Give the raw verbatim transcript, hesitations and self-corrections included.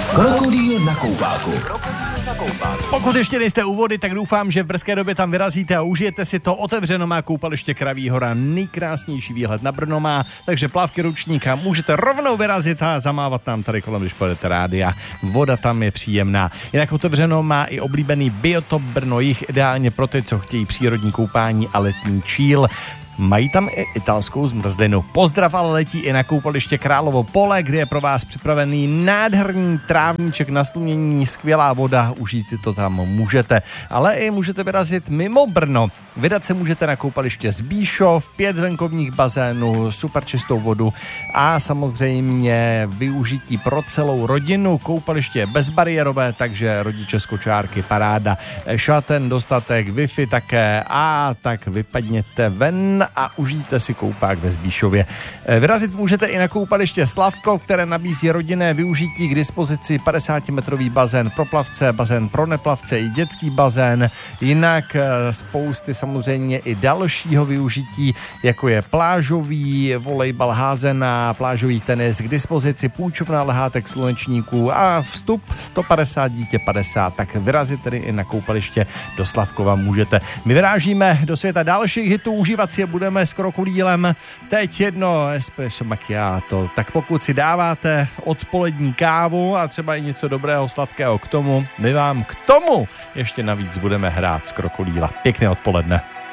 Krokodýl na koupáku. Pokud ještě nejste u vody, tak doufám, že v brzké době tam vyrazíte a užijete si to. Otevřeno má koupaliště Kraví hora, nejkrásnější výhled na Brno má, takže plávky ručníka můžete rovnou vyrazit a zamávat nám tady kolem, když pojedete rádia. Voda tam je příjemná. Jinak otevřeno má i oblíbený biotop Brno jich, ideálně pro ty, co chtějí přírodní koupání a letní číl. Mají tam i italskou zmrzlinu. Pozdrav ale letí i na koupaliště Královo pole, kde je pro vás připravený nádherný trávníček na slunění, skvělá voda, užít si to tam můžete. Ale i můžete vyrazit mimo Brno. Vydat se můžete na koupaliště Zbíšov, pět venkovních bazénů, super čistou vodu a samozřejmě využití pro celou rodinu. Koupaliště je bezbariérové, takže rodiče z kočárky paráda. Šaten, dostatek, Wi-Fi také a tak vypadněte ven a užijte si koupák ve Zbíšově. Vyrazit můžete i na koupaliště Slavkov, které nabízí rodinné využití, k dispozici padesátimetrový bazén pro plavce, bazén pro neplavce i dětský bazén. Jinak spousty samozřejmě i dalšího využití, jako je plážový volejbal, házená, plážový tenis, k dispozici půjčovna lehátek slunečníků a vstup sto padesát dítě padesát. Tak vyrazit tedy i na koupaliště do Slavkova můžete. My vyrážíme do světa dalších hitů, užívat si je budeme s Krokodýlem. Teď jedno espresso macchiato. Tak pokud si dáváte odpolední kávu a třeba i něco dobrého sladkého k tomu, my vám k tomu ještě navíc budeme hrát z Krokodýla. Pěkné odpoledne.